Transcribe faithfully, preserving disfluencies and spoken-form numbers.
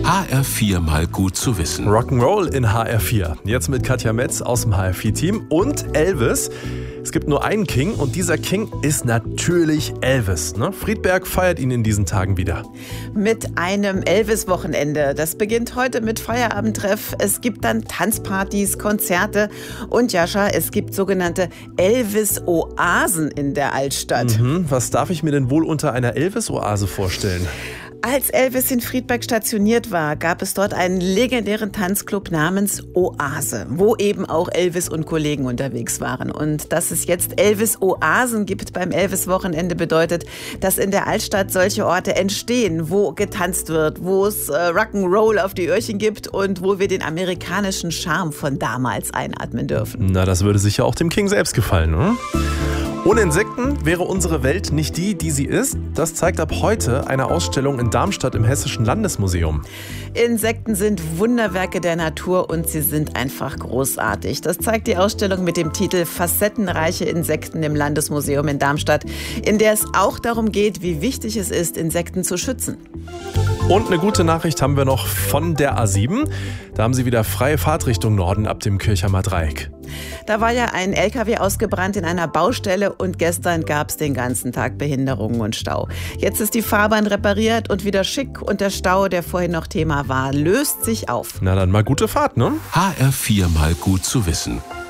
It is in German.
H R vier mal gut zu wissen. Rock'n'Roll in H R vier. Jetzt mit Katja Metz aus dem H R vier Team und Elvis. Es gibt nur einen King und dieser King ist natürlich Elvis. Ne? Friedberg feiert ihn in diesen Tagen wieder. Mit einem Elvis-Wochenende. Das beginnt heute mit Feierabendtreff. Es gibt dann Tanzpartys, Konzerte und Jascha, es gibt sogenannte Elvis-Oasen in der Altstadt. Mhm. Was darf ich mir denn wohl unter einer Elvis-Oase vorstellen? Als Elvis in Friedberg stationiert war, gab es dort einen legendären Tanzclub namens Oase, wo eben auch Elvis und Kollegen unterwegs waren. Und dass es jetzt Elvis-Oasen gibt beim Elvis-Wochenende bedeutet, dass in der Altstadt solche Orte entstehen, wo getanzt wird, wo es äh, Rock'n'Roll auf die Öhrchen gibt und wo wir den amerikanischen Charme von damals einatmen dürfen. Na, das würde sicher auch dem King selbst gefallen, oder? Ohne Insekten wäre unsere Welt nicht die, die sie ist. Das zeigt ab heute eine Ausstellung in Darmstadt im Hessischen Landesmuseum. Insekten sind Wunderwerke der Natur und sie sind einfach großartig. Das zeigt die Ausstellung mit dem Titel Facettenreiche Insekten im Landesmuseum in Darmstadt, in der es auch darum geht, wie wichtig es ist, Insekten zu schützen. Und eine gute Nachricht haben wir noch von der A sieben. Da haben sie wieder freie Fahrt Richtung Norden ab dem Kirchheimer Dreieck. Da war ja ein L K W ausgebrannt in einer Baustelle und gestern gab es den ganzen Tag Behinderungen und Stau. Jetzt ist die Fahrbahn repariert und wieder schick und der Stau, der vorhin noch Thema war, löst sich auf. Na dann mal gute Fahrt, ne? H R vier mal gut zu wissen.